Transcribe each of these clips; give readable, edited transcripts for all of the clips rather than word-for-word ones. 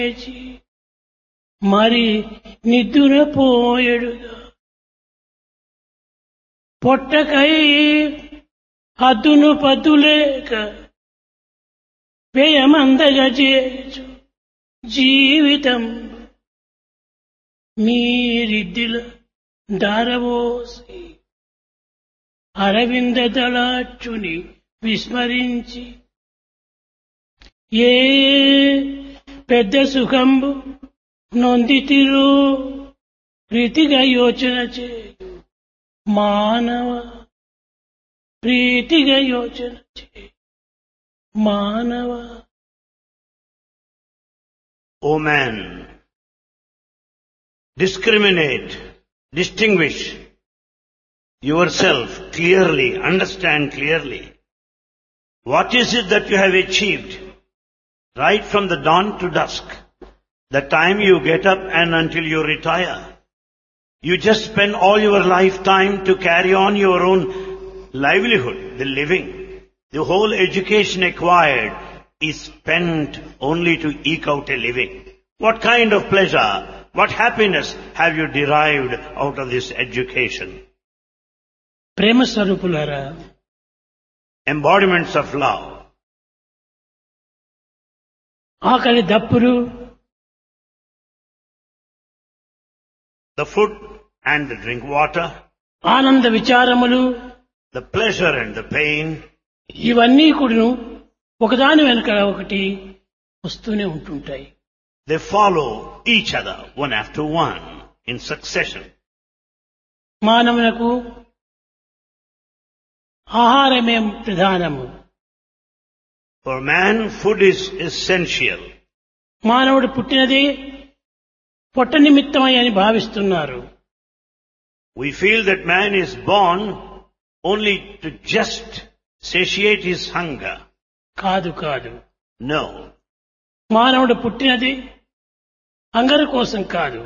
లేచి మరి నిద్దురపోయెడుగా పొట్టకై హద్దును పద్దులేక వ్యయమందగా చేచు జీవితం మీరిద్దిల దారవోసి అరవింద దళాచుని విస్మరించి ఏ పెద్ద సుఖంబు నొందితిరో ప్రీతిగా యోచన చేయు మానవ ప్రీతిగా యోచన చేయు మానవ. O man, discriminate, distinguish yourself clearly, understand clearly. What is it that you have achieved right from the dawn to dusk, the time you get up and until you retire? You just spend all your lifetime to carry on your own livelihood, the living. The whole education acquired is spent only to eke out a living. What kind of pleasure, what happiness have you derived out of this education? ప్రేమ స్వరూపులారా, Embodiments of love. ఆకలి దప్పులు, The food and the drink water, ఆనంద విచారములు, the pleasure and the pain, ఇవన్నీ కూడాను ఒకదాని వెనుక ఒకటి వస్తూనే ఉంటుంటాయి. they follow each other one after one in succession. మానవునకు ఆహారమే ప్రధానము. For man, food is essential. మానవుడు పుట్టినదే పొట్ట నిమిత్తమై అని భావిస్తున్నారు. We feel that man is born only to just satiate his hunger. కాదు కాదు, No. మానవుడు పుట్టినది అంగర కోసం కాదు.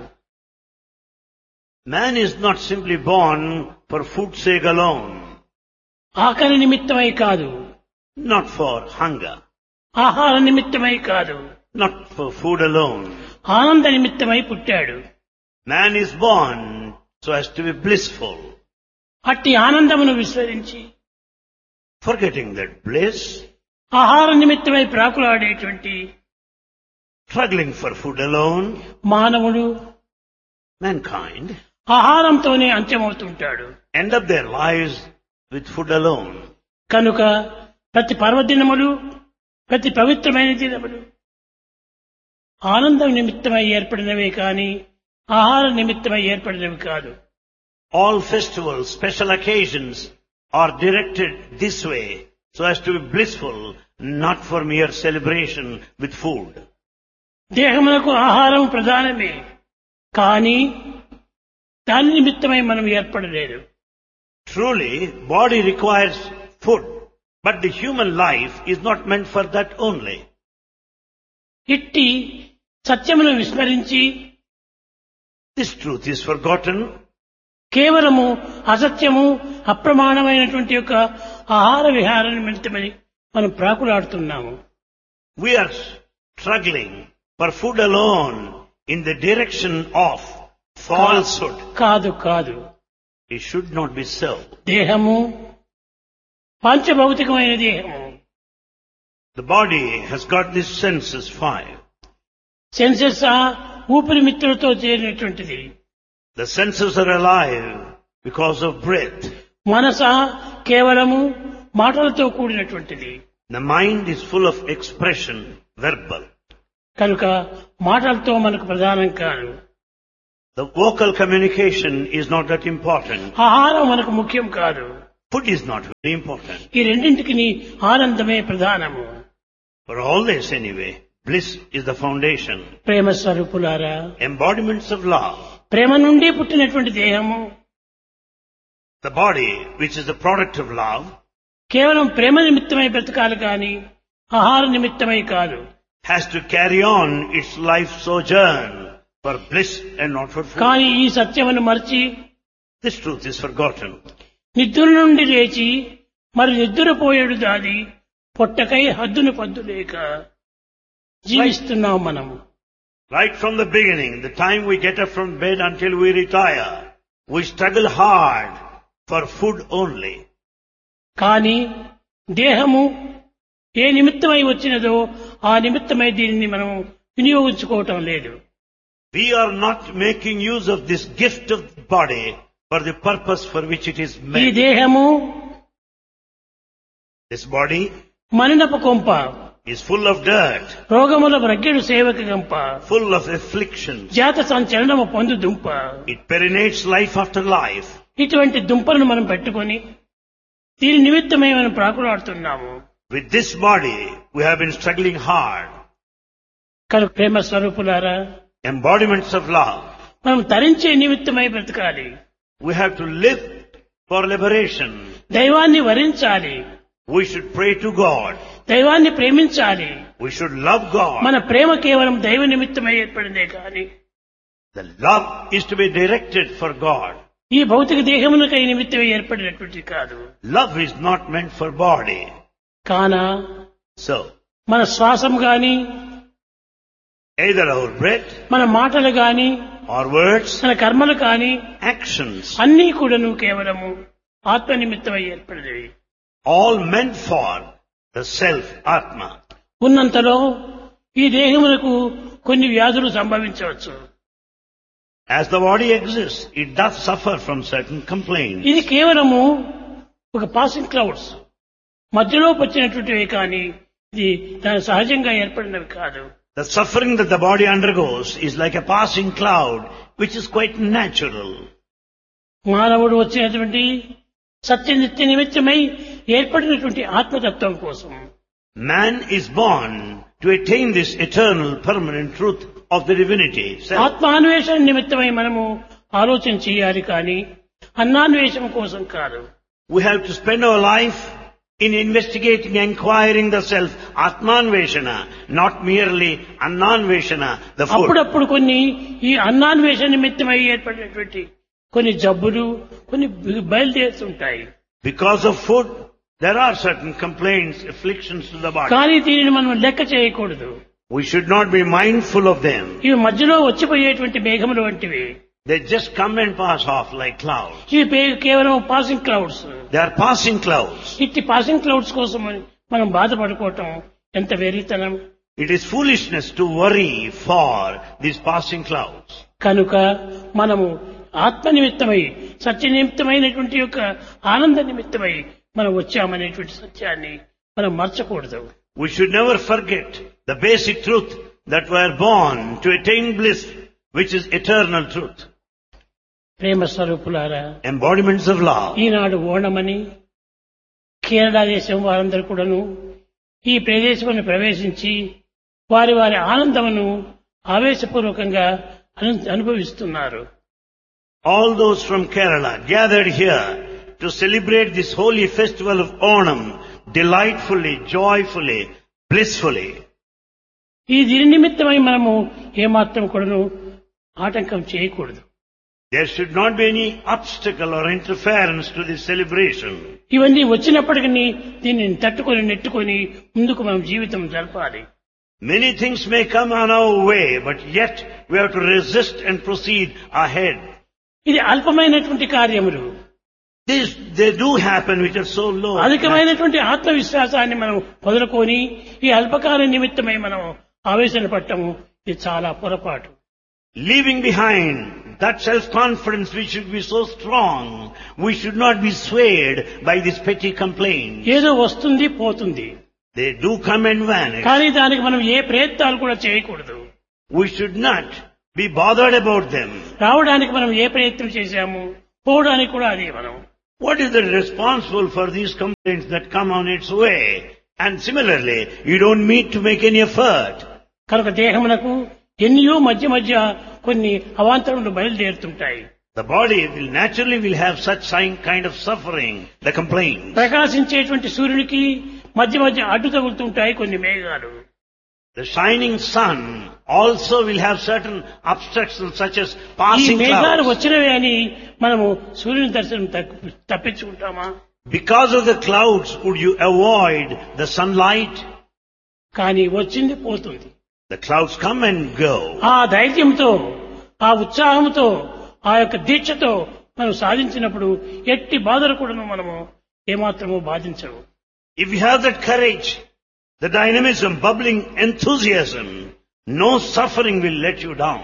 Man is not simply born for food's sake alone, ఆకలి నిమిత్తమై కాదు, not for hunger, ఆహార నిమిత్తమై కాదు, not for food alone. ఆనంద నిమిత్తమై పుట్టాడు. Man is born so as to be blissful. అట్టి ఆనందమును విస్మరించి Forgetting that bliss, ఆహార నిమిత్తమై ప్రాకులాడేటువంటి struggling for food alone, మానవుడు mankind ఆహారంతోనే అంత్యమవుతుంటాడు. end up their lives with food alone. కనుక ప్రతి పర్వదినములు, ప్రతి పవిత్రమైన దినములు ఆనందం నిమిత్తమై ఏర్పడినవే కాని ఆహార నిమిత్తమై ఏర్పడినవి కాదు. All festivals, special occasions are directed this way so as to be blissful, not for mere celebration with food. దేహమునకు ఆహారం ప్రధానమే, కానీ దాని నిమిత్తమై మనం ఏర్పడలేదు. Truly, body requires food, but the human life is not meant for that only. ఇట్టి సత్యమును విస్మరించి This truth is forgotten. కేవలము అసత్యము, అప్రమాణమైనటువంటి యొక్క ఆహార విహార నిమిత్తమని మనం ప్రాకులాడుతున్నాము. We are struggling for food alone in the direction of falsehood. కాదు కాదు, It should not be so. దేహము పంచభౌతికమైన దేహము. The body has got these senses 5. Senses ఊపిరి మిత్రులతో చేరినటువంటిది. The senses are alive because of breath. మనస కేవలము మాటలతో కూడినటువంటిది. The mind is full of expression, verbal. కనుక మాటలతో మనకు ప్రధానం కాదు. The vocal communication is not that important. ఆహారం మనకు ముఖ్యం కాదు. Food is not very important. ఈ రెండింటికి ఆనందమే ప్రధానము. For all this anyway, bliss is the foundation. ప్రేమ స్వరూపులారా, Embodiments of love. ప్రేమ నుండి పుట్టినటువంటి దేహము The body, which is the product of love, కేవలం ప్రేమ నిమిత్తమై బ్రతకాలి కాని ఆహార నిమిత్తమై కాదు. has to carry on its life sojourn for bliss and not for food. కానీ ఈ సత్యమును మరచి This truth is forgotten. నిద్ర నుండి లేచి మరి నిద్రపోయేడు దాది పొట్టకై హద్దును పద్దు లేక జీవిస్తున్నాం మనము. Right from the beginning, the time we get up from bed until we retire, we struggle hard for food only. కానీ దేహము ఏ నిమిత్తమై వచ్చినదో ఆ నిమిత్తమై దీనిని మనం వినియోగించుకోవటం లేదు. We are not making use of this gift of the body for the purpose for which it is ఈ made. దేహము This body మనినపు కొంప, is full of dirt, రోగముల రగ్గెడు సేవక గంప, full of afflictions. జాత సంచలనము పొందు దుంప. It perinates life after life. ఇటువంటి దుంపలను మనం పెట్టుకొని దీని నిమిత్తమై మనం ప్రాకులాడుతున్నాము. With this body, we have been struggling hard. కనుక ప్రేమ స్వరూపులారా, Embodiments of love. మనం తరించే నిమిత్తమై బ్రతకాలి. We have to live for liberation. దైవాన్ని వరించాలి, We should pray to God. దైవాన్ని ప్రేమించాలి. We should love God. మన ప్రేమ కేవలం దైవ నిమిత్తమై ఏర్పడిందే కానీ The love is to be directed for God. ఈ భౌతిక దేహమునకై నిమిత్తమై ఏర్పడినటువంటి కాదు. Love is not meant for body. కాన So, మన శ్వాసం గాని, either our breath, మన మాటలు గాని, our words, మన కర్మలు కాని actions, అన్నీ కూడాను కేవలము ఆత్మ నిమిత్తమై ఏర్పడినవి. all meant for the self, Atma. ఉన్నంతలో ఈ దేహమునకు కొన్ని వ్యాధులు సంభవించవచ్చు. As the body exists, it does suffer from certain complaints. ఇది కేవలము ఒక పాసింగ్ క్లౌడ్స్ మధ్యలో వచ్చినటువంటివి కానీ ఇది దాని సహజంగా ఏర్పడినవి కాదు. The suffering that the body undergoes is like a passing cloud, which is quite natural. మానవుడు వచ్చినటువంటి సత్యనిత్య నిమిత్తమై ఏర్పడినటువంటి ఆత్మతత్వం కోసం Man is born to attain this eternal, permanent truth of the divinity. Self. ఆత్మాన్వేషణ నిమిత్తమై మనము ఆలోచన చేయాలి కానీ అన్నాన్వేషణ కోసం కాదు. We have to spend our life in investigating, inquiring the self, Atmanveshana, not merely Annanveshana, the food. అప్పుడప్పుడు కొన్ని ఈ అన్నాన్వేషణ నిమిత్తమై ఏర్పడినటువంటి కొన్ని జబ్బులు కొన్ని బయలుదేరుతుంటాయి. Because of food, there are certain complaints, afflictions to the body. కానీ దీనిని మనం లెక్క చేయకూడదు. We should not be mindful of them. ఇవి మధ్యలో వచ్చిపోయేటువంటి మేఘములు వంటివి. They just come and pass off like clouds. ఇవి కేవలం passing clouds. They are passing clouds. ఇట్టి పాసింగ్ క్లౌడ్స్ కోసం మనం బాధపడుకోవటం ఎంత వెర్రితనం. It is foolishness to worry for these passing clouds. కనుక మనము ఆత్మ నిమిత్తమై సత్య నిమిత్తమైనటువంటి యొక్క ఆనంద నిమిత్తమై మనం వచ్చామనేటువంటి సత్యాన్ని మనం మర్చకూడదు. We should never forget the basic truth that we are born to attain bliss, which is eternal truth. ప్రేమ స్వరూపులారా, Embodiments of love. ఈనాడు ఓణమని కేరళ దేశం వారందరూ కూడాను ఈ ప్రదేశమును ప్రవేశించి వారి వారి ఆనందమును ఆవేశపూర్వకంగా అనుభవిస్తున్నారు. All those from Kerala gathered here to celebrate this holy festival of Onam delightfully, joyfully, blissfully. ఈ దీని నిమిత్తమై మనము ఏమాత్రం కూడాను ఆటంకం చేయకూడదు. There should not be any obstacle or interference to this celebration. ఇవన్నీ వచ్చినప్పటికీ దీనిని తట్టుకొని నెట్టుకొని ముందుకు మనం జీవితం జరపాలి. Many things may come on our way, but yet we have to resist and proceed ahead. ఇది అల్పమైనటువంటి కార్యములు. They do happen which are so low. అధికమైనటువంటి ఆత్మవిశ్వాసాన్ని మనం వదులుకొని ఈ అల్పకాల నిమిత్తమై మనం ఆవేశన పట్టము ఇది చాలా పొరపాటు. Leaving behind that self-confidence which should be so strong, we should not be swayed by these petty complaints. ఏదో వస్తుంది పోతుంది. They do come and vanish. కానీ దానికి మనం ఏ ప్రయత్నాలు కూడా చేయకూడదు. We should not be bothered about them. రావడానికి మనం ఏ ప్రయత్నం చేశాము, పోవడానికి కూడా అదే మనం. What is the responsible for these complaints that come on its way? And similarly, you don't need to make any effort. కనుక దేహమునకు ఎన్నో మధ్య మధ్య కొన్ని అవాంతరములు బయలుదేరుతుంటాయి. The body will have such kind of suffering, the complaints. ప్రకాశించేటువంటి సూర్యునికి మధ్య మధ్య అడ్డు తగులుతుంటాయి కొన్ని మేఘాలు. The shining sun also will have certain obstructions such as ఈ passing మేఘాలు clouds. వచ్చినవే అని మనము సూర్యుని దర్శనం తప్పించుకుంటామా? Because of the clouds, would you avoid the sunlight? కానీ వచ్చింది పోతుంది. The clouds come and go. ఆ ధైర్యంతో, ఆ ఉత్సాహంతో, ఆ యొక్క దీక్షతో మనం సాధించినప్పుడు ఎట్టి బాధలు కూడా మనము ఏమాత్రము బాధించవు. If you have that courage, the dynamism, bubbling enthusiasm, no suffering will let you down.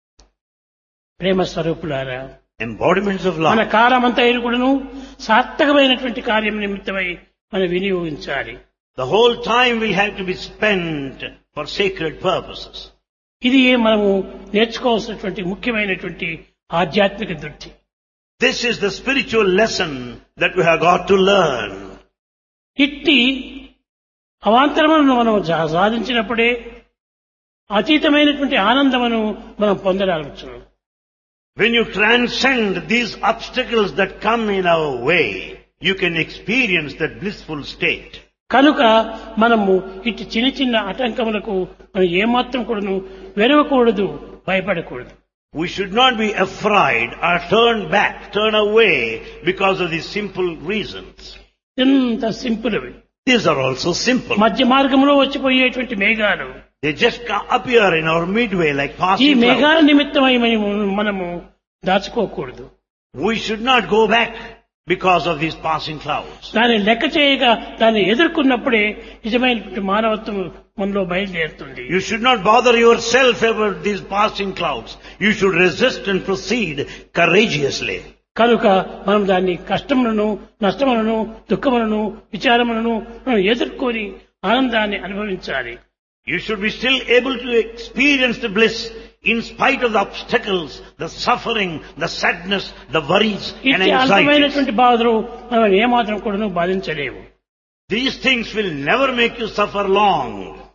ప్రేమ స్వరూపులారా, Embodiments of మన love. కాలమంతా కూడాను సార్థకమైనటువంటి కార్యం నిమిత్తమై మనం వినియోగించాలి. The whole time will have to be spent for sacred purposes. ఇది మనము నేర్చుకోవాల్సినటువంటి ముఖ్యమైనటువంటి ఆధ్యాత్మిక దృష్టి. This is the spiritual lesson that we have got to learn. ఇట్టి అవాంతరములను మనం సాధించినప్పుడే అతీతమైనటువంటి ఆనందమును మనం పొందడానికి. When you transcend these obstacles that come in our way, you can experience that blissful state. కనుక మనము ఇట్టి చిన్న చిన్న ఆటంకములకు మనం ఏమాత్రం కూడాను వెరవకూడదు, భయపడకూడదు. We should not be afraid or turn back, turn away because of these simple reasons. ఎంత సింపుల్ అవి. These are also simple. మధ్య మార్గంలో వచ్చిపోయేటువంటి మేఘాలు, They just appear in our midway like ఈ passing clouds. మేఘాల నిమిత్తమై మనము దాచుకోకూడదు. We should not go back because of these passing clouds. దాన్ని లెక్క చేయగా దాన్ని ఎదుర్కొన్నప్పుడే నిజమైనటువంటి మానవత్వం మనలో బయలుదేరుతుంది. You should not bother yourself about these passing clouds. You should resist and proceed courageously. కనుక మనం దాన్ని కష్టములను, నష్టములను, దుఃఖములను, విచారములను మనం ఎదుర్కొని ఆనందాన్ని అనుభవించాలి. You should be still able to experience the bliss in spite of the obstacles, the suffering, the sadness, the worries and ఇట్టి anxieties. అల్పమైనటువంటి బాధలు మనం ఏమాత్రం కూడా బాధించలేము. These things will never make you suffer long.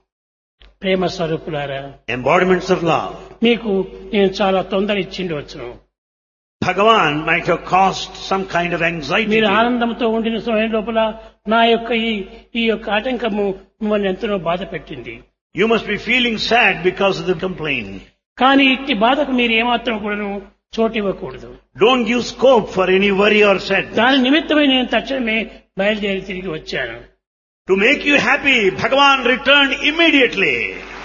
ప్రేమ స్వరూపులారా, Embodiments of love. మీకు నేను చాలా తొందర ఇచ్చిండి వచ్చును. Bhagavan might have caused some kind of anxiety. మీరు to you. ఆనందంతో ఉండిన సమయం లోపల నా యొక్క ఈ యొక్క ఆటంకము మిమ్మల్ని ఎంతనో బాధ పెట్టింది. You must be feeling sad because of the complaint. కానీ ఇట్టి బాధకు మీరు ఏమాత్రం కూడాను చోటు ఇవ్వకూడదు. Don't give scope for any worry or sadness. దాని నిమిత్తమై నేను తక్షణమే బయలుదేరి తిరిగి వచ్చాను. To make you happy, Bhagavan returned immediately.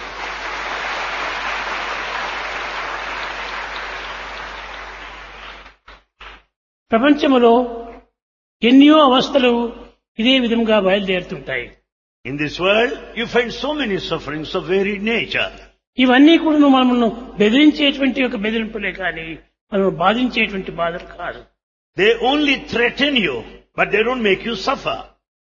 ప్రపంచములో ఎన్నో అవస్థలు ఇదే విధంగా బయలుదేరుతుంటాయి. In this world, you find so many sufferings of varied nature. ఇవన్నీ కూడా మనల్ని బెదిరించేటువంటి ఒక బెదిరింపులే కానీ మనం బాధించేటువంటి బాధలు కాదు. They only threaten you, but they don't make you suffer.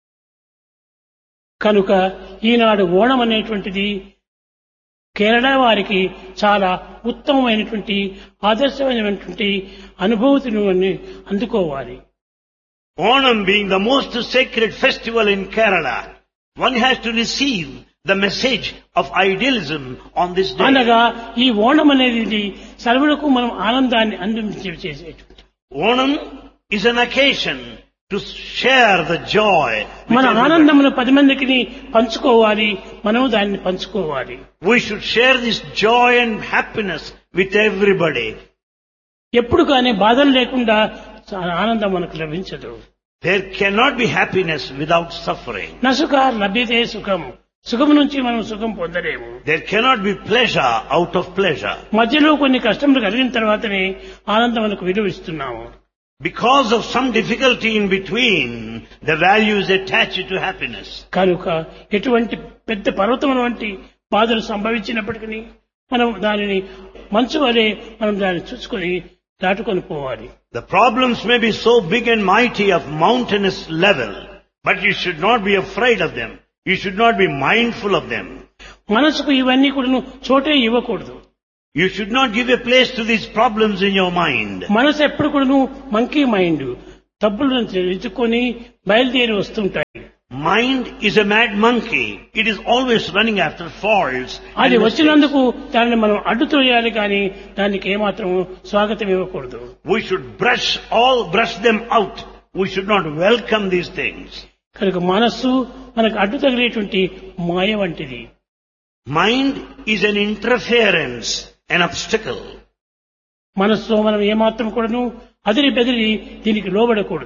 కనుక ఈనాడు ఓణం అనేటువంటిది కేరళ వారికి చాలా ఉత్తమమైనటువంటి ఆదర్శమైనటువంటి అనుభూతిని అందుకోవాలి. Onam being the most sacred festival in Kerala, one has to receive the message of idealism on this day. అనగా ఈ ఓణం అనేది సర్వులకు మనం ఆనందాన్ని అందించేటువంటి. Onam is an occasion to share the joy. with మన everybody. ఆనందమును 10 మందికి పంచుకోవాలి, మనం దాన్ని పంచుకోవాలి. We should share this joy and happiness with everybody. ఎప్పుడు కానీ బాధలు లేకుండా ఆనందం మనకు లభించదు. There cannot be happiness without suffering. నసుఖ లభ్యతే సుఖం, సుఖం నుంచి మనం సుఖం పొందలేము. There cannot be pleasure out of pleasure. మధ్యలో కొన్ని కష్టములు కలిగిన తర్వాతనే ఆనందం మనకు విలువిస్తున్నాము. Because of some difficulty in between, the value is attached to happiness. కనుక ఎటువంటి పెద్ద పర్వతం వంటి బాధలు సంభవించినప్పటికీ మనం దానిని మంచు వలె మనం దాన్ని చూసుకొని దాటుకొని పోవాలి. The problems may be so big and mighty of mountainous level, but you should not be afraid of them. You should not be mindful of them. మనసుకు ఇవన్నీ కూడా చోటే ఇవ్వకూడదు. You should not give a place to these problems in your mind. మనసు ఎప్పుడు కూడా monkey mind, తప్పులను ఎత్తుకొని బయలుదేరి వస్తుంటాయి. Mind is a mad monkey. It is always running after faults. and అది mistakes. వచ్చినందుకు దానిని మనం అడ్డు తోయాలి కానీ దానికి ఏమాత్రం స్వాగతం ఇవ్వకూడదు. We should brush them out. We should not welcome these things. కనుక మనస్సు మనకు అడ్డు తగిలేటువంటి మాయ వంటిది. Mind is an interference, an obstacle. మనస్సులో మనం ఏమాత్రం కూడాను అదిరి బెదిరి దీనికి లోబడకూడదు.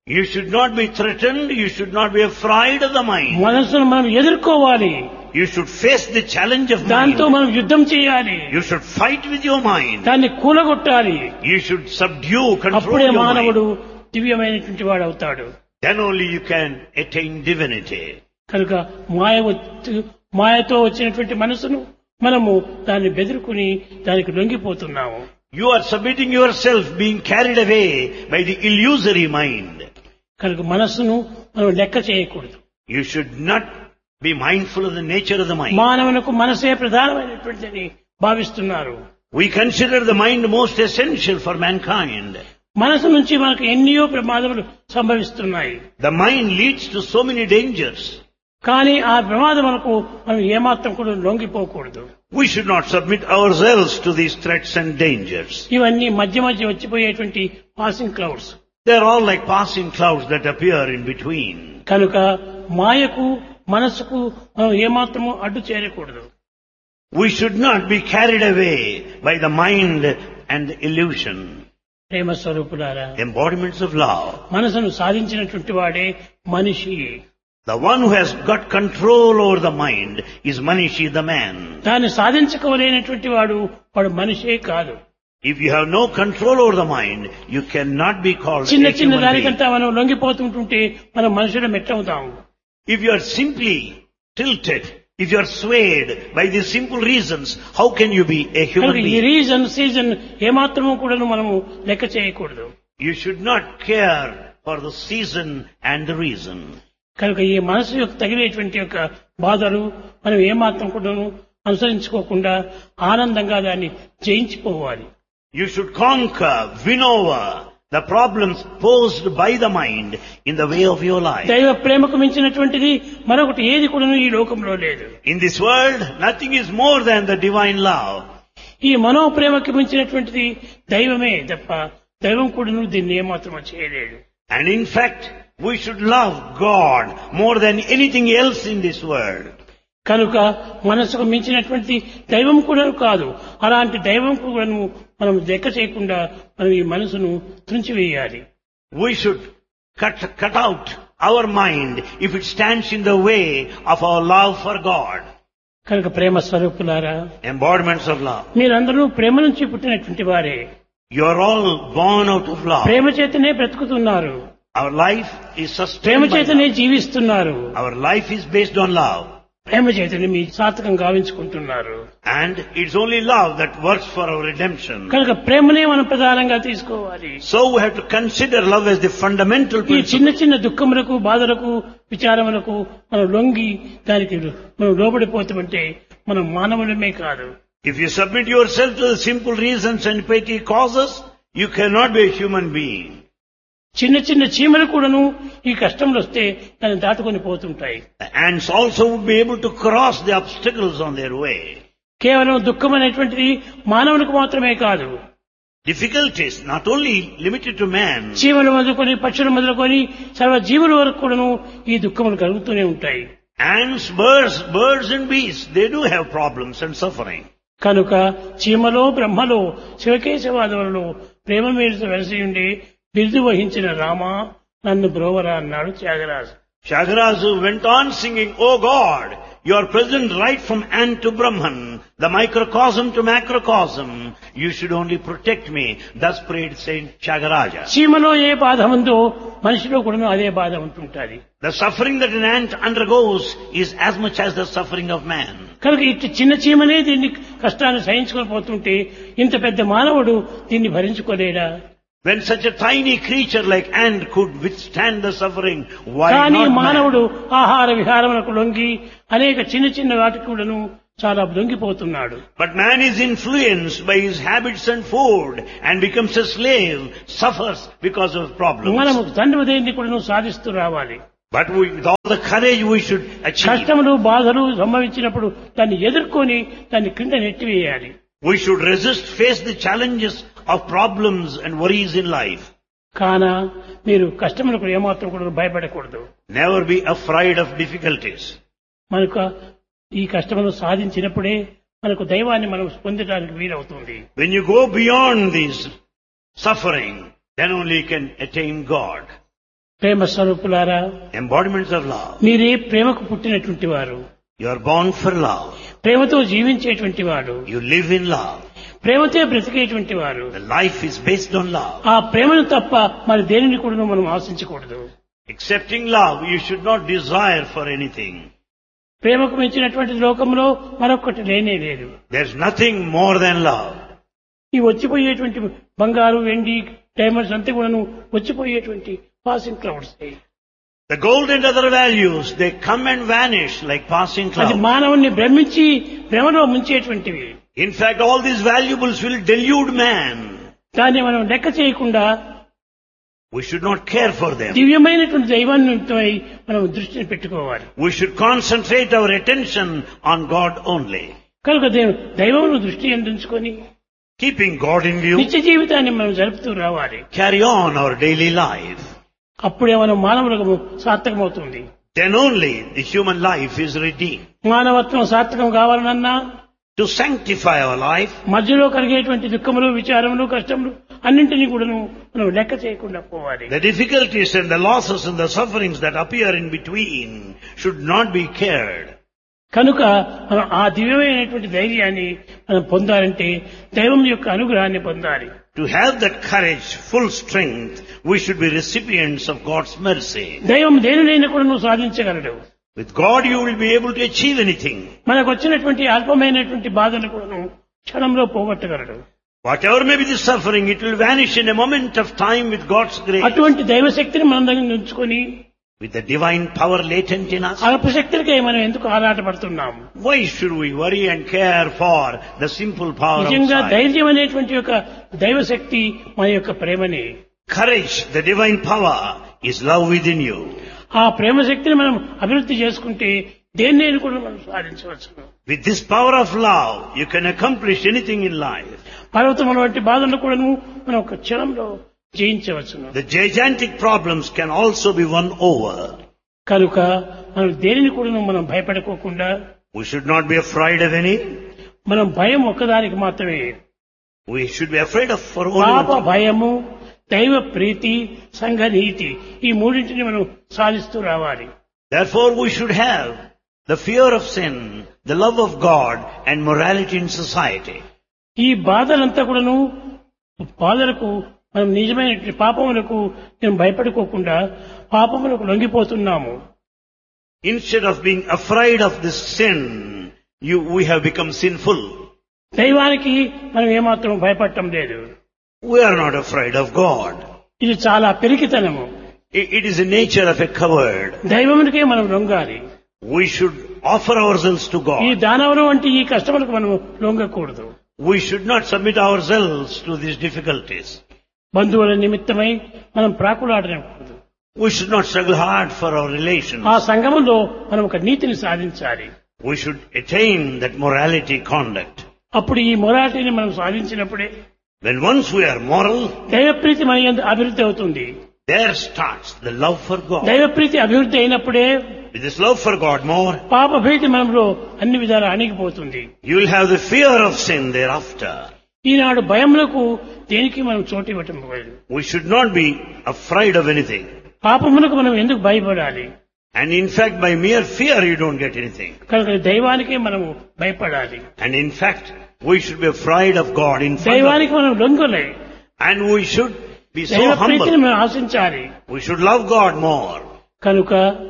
You should not be threatened, you should not be afraid of the mind. మనసును మనం ఎదుర్కోవాలి. You should face the challenge of దాంతో mind. మనం యుద్ధం చేయాలి. You should fight with your mind. దాన్ని కూలగొట్టాలి. You should subdue, control అప్పుడే your మానవుడు mind. దివ్యమైనటువంటి వాడు అవుతాడు. Then only you can attain divinity. కనుక మాయతో వచ్చినటువంటి మనసును మనము దాన్ని బెదిరుకుని దానికి లొంగిపోతున్నాము. You are submitting yourself, being carried away by the illusory mind. కనుక మనస్సును మనం లెక్క చేయకూడదు. You should not be mindful of the nature of the mind. మానవులకు మనసే ప్రధానమైనటువంటిదని భావిస్తున్నారు. We consider the mind most essential for mankind. మనసు నుంచి మనకు ఎన్నో ప్రమాదములు సంభవిస్తున్నాయి. The mind leads to so many dangers. కానీ ఆ ప్రమాదములకు మనం ఏమాత్రం కూడా లొంగిపోకూడదు. We should not submit ourselves to these threats and dangers. ఇవన్నీ మధ్య మధ్య వచ్చిపోయేటువంటి passing clouds. They are all like passing clouds that appear in between. కనుక మాయకు మనసుకు మనం ఏమాత్రము అడ్డు చేరకూడదు. We should not be carried away by the mind and the illusion. ప్రేమ స్వరూపులారా, Embodiments of love. మనసును సాధించినటువంటి వాడే మనిషి. The one who has got control over the mind is Manishi, the man. దాన్ని సాధించుకోలేనటువంటి వాడు మనిషే కాదు. If you have no control over the mind, you cannot be called చిన్న a చిన్న human being. దానికంతా మనం లొంగిపోతుంటుంటే మనం మనుషులు మెట్టవుతాము. If you are simply tilted, if you are swayed by these simple reasons, how can you be a human కనుక ఈ being? Reason season ఏమాత్రము కూడా మనము లెక్క చేయకూడదు. You should not care for the season and the reason. కనుక ఈ మనసు యొక్క తగిలేటువంటి యొక్క బాధలు మనం ఏమాత్రం కూడా అనుసరించుకోకుండా ఆనందంగా దాన్ని జయించిపోవాలి. You should conquer, win over the problems posed by the mind in the way of your life. దైవ ప్రేమకు మించినటువంటిది మరొకటి ఏది కూడా ఈ లోకంలో లేదు. In this world, nothing is more than the divine love. ఈ మనోప్రేమకి మించినటువంటిది దైవమే తప్ప దైవం కూడా దీన్ని ఏమాత్రం చేయలేడు. And in fact, we should love God more than anything else in this world. కనుక మనసుకు మించినటువంటి దైవం కూడా కాదు. అలాంటి దైవం కూడా మనం లెక్క చేయకుండా మనం ఈ మనసును తుంచివేయాలి. We should cut out our mind if it stands in the way of our love for God. కనుక ప్రేమ స్వరూపులారా, Embodiments of love. మీరందరూ ప్రేమ నుంచి పుట్టినటువంటి వారే. You are all born out of love. ప్రేమ చేతనే బ్రతుకుతున్నారు. Our life is Prema sustained by చేతనే love. జీవిస్తున్నారు. Our life is based on love. ప్రేమ చేతనే మీ సార్థకం గావించుకుంటున్నారు. And it's only love that works for our redemption. కనుక ప్రేమనే మనం ప్రధానంగా తీసుకోవాలి. So we have to consider love as the fundamental ఈ చిన్న principle. చిన్న దుఃఖములకు, బాధలకు, విచారములకు మనం లొంగి దానికి మనం లోబడిపోతామంటే మనం మానవులమే కాదు. If you submit yourself to the simple reasons and petty causes, you cannot be a human being. చిన్న చిన్న చీమలు కూడాను ఈ కష్టంలో వస్తే దాన్ని దాటుకొని పోతుంటాయి. The ants also would be able to cross the obstacles on their way. కేవలం దుఃఖం అనేటువంటిది మానవునికి మాత్రమే కాదు. Difficulties not only limited to man. చీమలు మొదలుకొని పక్షులు మొదలుకొని సర్వ జీవుల వరకు కూడాను ఈ దుఃఖములు కలుగుతూనే ఉంటాయి. Ants, birds and beasts, they do have problems and suffering. కనుక చీమలో బ్రహ్మలో శివకేశవాదవులలో ప్రేమ మీద వెలసి ఉండి బిరుదు వహించిన రామ నన్ను బ్రోవరా అన్నాడు Tyagaraju. Tyagaraja went on singing, "O God, you are present right from ant to Brahman, the microcosm to macrocosm. You should only protect me." Thus prayed Saint Tyagaraja. చీమలో ఏ బాధ ఉందో మనిషిలో కూడా అదే బాధ ఉంటుంటుంది. The suffering that an ant undergoes is as much as the suffering of man. కనుక ఇటు చిన్న చీమనే దీన్ని కష్టాన్ని సహించుకొని పోతుంటే ఇంత పెద్ద మానవుడు దీన్ని భరించుకోలేడా? When such a tiny creature like ant could withstand the suffering, why కానీ not మానవుడు man? ఆహార విహారములకు లొంగి అనేక చిన్న చిన్న వాటికి కూడాను చాలా లొంగిపోతున్నాడు. But man is influenced by his habits and food and becomes a slave, suffers because of problems. మనము తండ్రి కూడాను సాధిస్తూ రావాలి. But with all the courage we should achieve. కష్టములు బాధలు సంభవించినప్పుడు దాన్ని ఎదుర్కొని దాన్ని క్రింద నెట్టివేయాలి. We should resist, face the challenges of problems and worries in life. కానా మీరు కష్టములకు ఏమాత్రం కూడా భయపడకూడదు. Never be afraid of difficulties. మనకు ఈ కష్టమును సాధించినప్పుడే మనకు దైవాన్ని మనం పొందడానికి వీలవుతుంది. When you go beyond this suffering, then only you can attain God. ప్రేమ స్వరూపులారా, embodiments of love. మీరే ప్రేమకు పుట్టినటువంటి వారు, You are born for love. ప్రేమతో జీవించేటువంటి వాడు, You live in love. ప్రేమతో బ్రతికేటువంటి వారు. The life is based on love. ఆ ప్రేమను తప్ప మరి దేనిని కూడా మనం ఆశించకూడదు. Accepting love, you should not desire for anything. ప్రేమకు మించినటువంటి లోకంలో మరొకటి లేనే లేదు. There's nothing more than love. ఈ వచ్చిపోయేటువంటి బంగారు, వెండి, డైమండ్స్ అంతా కూడా వచ్చిపోయేటువంటి passing clouds. The gold and other values, they come and vanish like passing అది clouds. మానవుణ్ణి భ్రమలో ముంచేటువంటివి. In fact, all these valuables will delude man. దాన్ని మనం లెక్క చేయకుండా We should not care for them. దివ్యమైనటువంటి దైవాన్ని మనం దృష్టిని పెట్టుకోవాలి. We should concentrate our attention on God only. కనుక దైవమును దృష్టి అందించుకొని Keeping God in view, నిత్య జీవితాన్ని మనం జరుపుతూ రావాలి. carry on our daily life. అప్పుడే మనం మానవులకు సార్థకమవుతుంది. Then only the human life is redeemed. మానవత్వం సార్థకం కావాలనన్నా, To sanctify our life, మధ్యలో కలిగేటువంటి దుఃఖములు, విచారములు, కష్టములు అన్నింటినీ కూడా మనం లెక్క చేయకుండా పోవాలి. the difficulties and the losses and the sufferings that appear in between should not be cared. కనుక మనం ఆ దివ్యమైనటువంటి ధైర్యాన్ని మనం పొందాలంటే దైవం యొక్క అనుగ్రహాన్ని పొందాలి. To have that courage, full strength, we should be recipients of God's mercy. దైవం దేనినైనా కూడా సాధించగలడు. With God you will be able to achieve anything. మనకు వచ్చినటువంటి అల్పమైనటువంటి బాధను కూడా క్షణంలో పోగొట్టగలడు. Whatever may be the suffering, it will vanish in a moment of time with God's grace. అటువంటి దైవశక్తిని మన దగ్గర ఉంచుకొని With the divine power latent in us, అల్పశక్తులకై మనం ఎందుకు ఆరాటపడుతున్నాము? why should we worry and care for the simple power నిజంగా outside? ధైర్యం అనేటువంటి యొక్క దైవశక్తి మన యొక్క ప్రేమని. Courage, the divine power, is love within you. ఆ ప్రేమ శక్తిని మనం అభివృద్ధి చేసుకుంటే దేన్నైనా కూడా మనం సాధించవచ్చు. With this power of love, you can accomplish anything in life. పర్వతముల వంటి బాధలను కూడా మనం ఒక క్షణంలో జయించవచ్చును. The gigantic problems can also be won over. కనుక మనం దేనిని కూడా మనం భయపడుకోకుండా, We should not be afraid of any. మనం భయం ఒక్కదానికి మాత్రమే. We should be afraid of for only పాప one thing. భయము, దైవ ప్రీతి, సంఘనీతి, ఈ మూడింటిని మనం సాధిస్తూ రావాలి. Therefore we should have the fear of sin, the love of God and morality in society. ఈ బాధలంతా కూడాను బాధలకు మనం నిజమైన పాపములకు మనం భయపడుకోకుండా పాపములకు లొంగిపోతున్నాము. Instead of being afraid of this sin, we have become sinful. దైవానికి మనం ఏమాత్రం భయపడటం లేదు. We are not afraid of God. ఇది చాలా పెరికితనము. It is the nature of a coward. దైవమునికే మనం లొంగాలి. We should offer ourselves to ఈ God. దానవరం వంటి ఈ కష్టములకు మనం లొంగకూడదు. We should not submit ourselves to these difficulties. బంధువుల నిమిత్తమై మనం ప్రాకులాడకూడదు. We should not struggle hard for our relations. ఆ సంఘములో మనం ఒక నీతిని సాధించాలి. We should attain that morality conduct. అప్పుడు ఈ మొరాలిటీని మనం సాధించినప్పుడే When once we are moral, దైవప్రీతి మన యందు అభివృద్ధి అవుతుంది. there starts the love for God. దైవప్రీతి అభివృద్ధి అయినప్పుడే With this love for God more, పాప భీతి మనలో అన్ని విధాలు అణిగిపోతుంది. you will have the fear of sin thereafter. ఈనాడు భయములకు దేనికి మనం చోటు ఇవ్వటం లేదు. We should not be afraid of anything. పాపములకు మనం ఎందుకు భయపడాలి? And in fact, by mere fear you don't get anything. కనుక దైవానికే మనము భయపడాలి. And in fact, we should be afraid of God in front of దైవానికి మనం లొంగలే. And we should be so దైవ ప్రీతిని humble. మనం ఆశించాలి. We should love God more. కనుక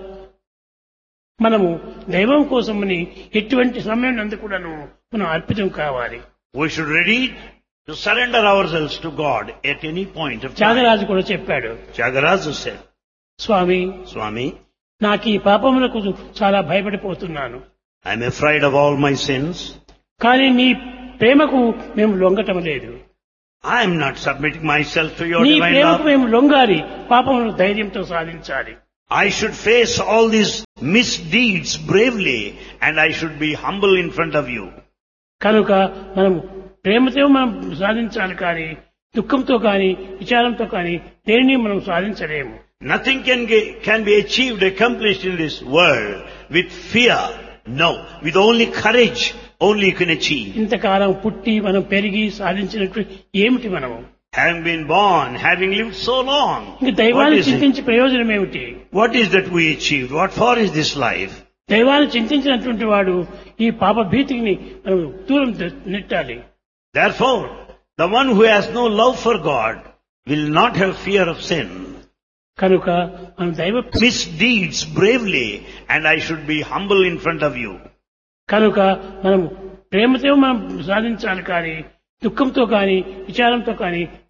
మనము దైవం కోసమని ఎటువంటి సమయం నందు కూడాను మనం అర్పితం కావాలి. We should ready to surrender ourselves to God at any point of time. Tyagaraju కూడా చెప్పాడు, Tyagaraja said, స్వామి Swami, నాకు ఈ పాపములకు చాలా భయపడిపోతున్నాను. I am afraid of all my sins. కానీ నీ ప్రేమకు మేము లొంగటం లేదు. I am not submitting myself to your నీ divine ప్రేమకు love. మేము లొంగాలి, పాపమును ధైర్యంతో సాధించాలి. I should face all these misdeeds bravely and I should be humble in front of you. కనుక మనం ప్రేమతో మనం సాధించాలి, కానీ దుఃఖంతో కానీ విచారంతో కానీ దేనిని మనం సాధించలేము. Nothing can be achieved, accomplished in this world with fear. No, with only courage, only you can achieve. ఇంతకాలం పుట్టి మనం పెరిగి సాధించినట్టు ఏమిటి మనము? Having been born, having lived so long, ఇంక what దైవాన్ని is it? చింతించి ప్రయోజనం ఏమిటి? What is that we achieved? What for is this life? దైవాన్ని చింతించినటువంటి వాడు ఈ పాప భీతిని మనం దూరం నెట్టాలి. Therefore, the one who has no love for God will not have fear of sin. కనుక మనం దైవ Misdeeds bravely, and I should be humble in front of you. కనుక మనం ప్రేమతో మనం సాధించాలి కానీ దుఃఖంతో కానీ విచారంతో కానీ